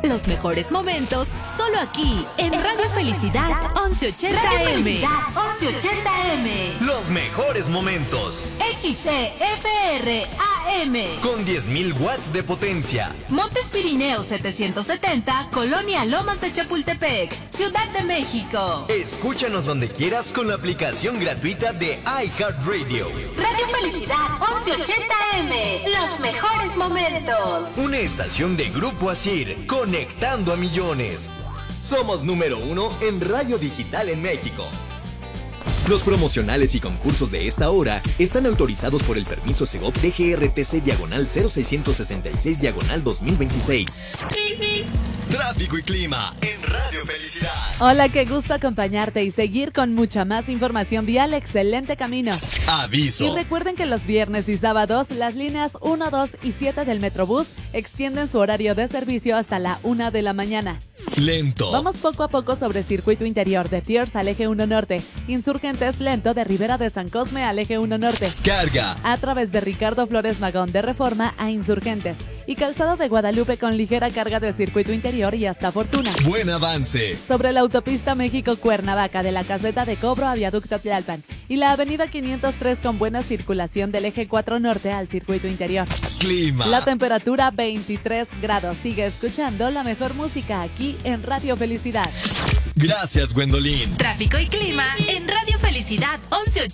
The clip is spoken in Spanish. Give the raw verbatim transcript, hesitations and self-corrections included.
Los mejores momentos, solo aquí, en Radio Felicidad once ochenta Radio M. Felicidad once ochenta M. Los mejores momentos. X C F R A M. Con diez mil watts de potencia. Montes Pirineos setecientos setenta, Colonia Lomas de Chapultepec, Ciudad de México. Escúchanos donde quieras con la aplicación gratuita de iHeartRadio. Radio Felicidad once ochenta M. Los mejores momentos. Una estación de Grupo Asir, conectando a millones. Somos número uno en radio digital en México. Los promocionales y concursos de esta hora están autorizados por el permiso Segov D G R T C diagonal cero seiscientos sesenta y seis diagonal dos mil veintiséis. Tráfico y clima en Radio Felicidad. Hola, qué gusto acompañarte y seguir con mucha más información vial. Excelente camino. Aviso. Y recuerden que los viernes y sábados las líneas uno, dos y siete del Metrobús extienden su horario de servicio hasta la una de la mañana. Lento. Vamos poco a poco sobre circuito interior de Tiers al eje uno norte, Insurgentes lento de Rivera de San Cosme al eje uno norte. Carga. A través de Ricardo Flores Magón de Reforma a Insurgentes y Calzado de Guadalupe con ligera carga de circuito interior y hasta Fortuna. Buen avance. Sobre la autopista México-Cuernavaca de la caseta de cobro a Viaducto Tlalpan y la avenida quinientos tres con buena circulación del eje cuatro norte al circuito interior. Clima. La temperatura veintitrés grados. Sigue escuchando la mejor música aquí en Radio Felicidad. Gracias, Gwendolyn. Tráfico y clima en Radio Felicidad once ochenta.